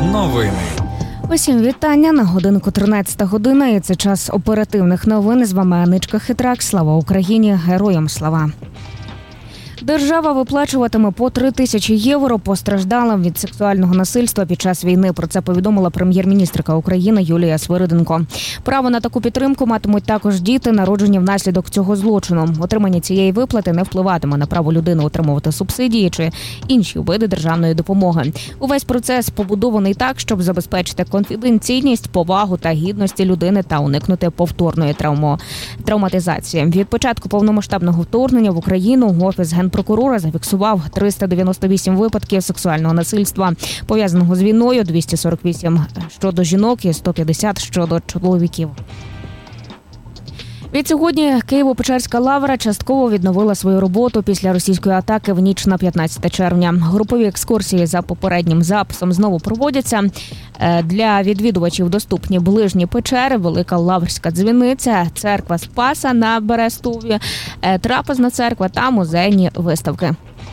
Новини. Усім вітання. На годинку 13 година, і це час оперативних новин. З вами Аничка Хитрак. Слава Україні! Героям слава! Держава виплачуватиме по 3 тисячі євро постраждалим від сексуального насильства під час війни. Про це повідомила прем'єр-міністерка України Юлія Свириденко. Право на таку підтримку матимуть також діти, народжені внаслідок цього злочину. Отримання цієї виплати не впливатиме на право людини отримувати субсидії чи інші види державної допомоги. Увесь процес побудований так, щоб забезпечити конфіденційність, повагу та гідності людини та уникнути повторної травматизації. Від початку повномасштабного вторгнення в Україну Офіс Генпрокурора зафіксував 398 випадків сексуального насильства, пов'язаного з війною, 248 щодо жінок і 150 щодо чоловіків. Відсьогодні Києво-Печерська лавра частково відновила свою роботу після російської атаки в ніч на 15 червня. Групові екскурсії за попереднім записом знову проводяться. Для відвідувачів доступні ближні печери, Велика Лаврська дзвіниця, церква Спаса на Берестові, трапезна церква та музейні виставки.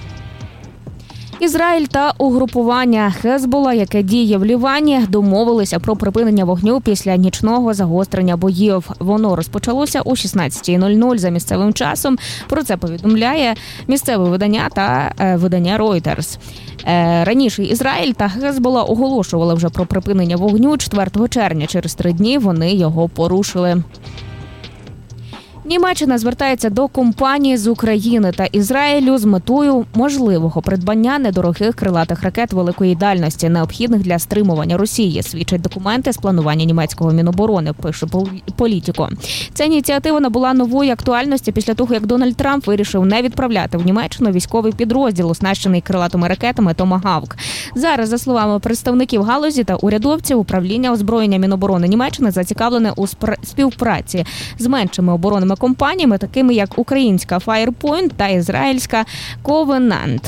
Ізраїль та угрупування Хезбола, яке діє в Лівані, домовилися про припинення вогню після нічного загострення боїв. Воно розпочалося о 16:00 за місцевим часом. Про це повідомляє місцеве видання та видання Reuters. Раніше Ізраїль та Хезбола оголошували вже про припинення вогню 4 червня. Через 3 дні вони його порушили. Німеччина звертається до компаній з України та Ізраїлю з метою можливого придбання недорогих крилатих ракет великої дальності, необхідних для стримування Росії, свідчать документи з планування німецького Міноборони, пише Політіко. Ця ініціатива набула нової актуальності після того, як Дональд Трамп вирішив не відправляти в Німеччину військовий підрозділ, оснащений крилатими ракетами «Томагавк». Зараз, за словами представників галузі та урядовців, управління озброєння Міноборони Німеччини зацікавлене у співпраці з меншими оборонними компаніями, такими як українська Firepoint та ізраїльська Covenant.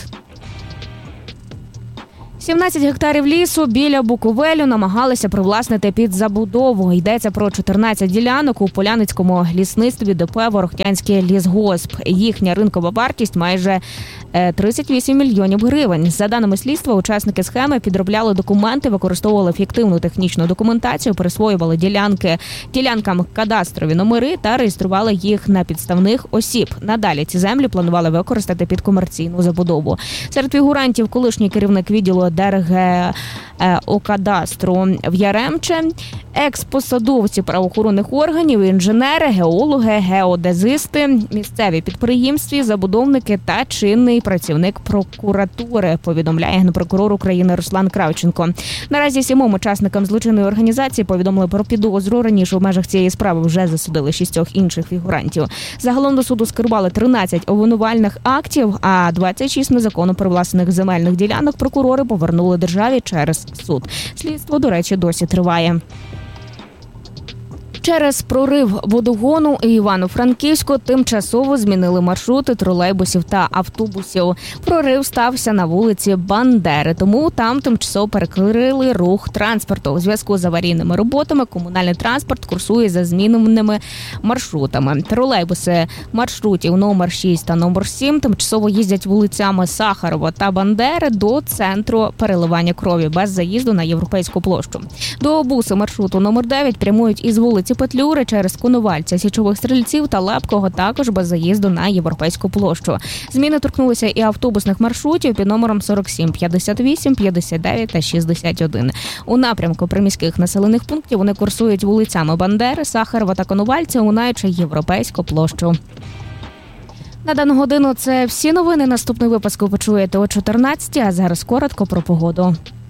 17 гектарів лісу біля Буковелю намагалися привласнити під забудову. Йдеться про 14 ділянок у Поляницькому лісництві ДП «Ворохтянський лісгосп». Їхня ринкова вартість майже 38 мільйонів гривень. За даними слідства, учасники схеми підробляли документи, використовували фіктивну технічну документацію, присвоювали ділянкам кадастрові номери та реєстрували їх на підставних осіб. Надалі ці землі планували використати під комерційну забудову. Серед фігурантів колишній керівник відділу Держгеокадастру в Яремче, експосадовці правоохоронних органів, інженери, геологи, геодезисти, місцеві підприємстві, забудовники та чинний працівник прокуратури, повідомляє генпрокурор України Руслан Кравченко. Наразі 7 учасникам злочинної організації повідомили про підозру. Раніше в межах цієї справи вже засудили 6 інших фігурантів. Загалом до суду скерували 13 обвинувальних актів, а 26 незаконно привласнених земельних ділянок прокурори повернули державі через суд. Слідство, до речі, досі триває. Через прорив водогону Івано-Франківську тимчасово змінили маршрути тролейбусів та автобусів. Прорив стався на вулиці Бандери, тому там тимчасово перекрили рух транспорту. У зв'язку з аварійними роботами комунальний транспорт курсує за зміненими маршрутами. Тролейбуси маршрутів номер 6 та номер 7 тимчасово їздять вулицями Сахарова та Бандери до центру переливання крові без заїзду на Європейську площу. До буси маршруту номер 9 прямують із вулиці Петлюри через Коновальця, Січових Стрільців та Лепкого, також без заїзду на Європейську площу. Зміни торкнулися і автобусних маршрутів під номером 47, 58, 59 та 61. У напрямку приміських населених пунктів вони курсують вулицями Бандери, Сахарова та Коновальця, оминаючи Європейську площу. На дану годину це всі новини. Наступний випуск ви почуєте о 14, а зараз коротко про погоду.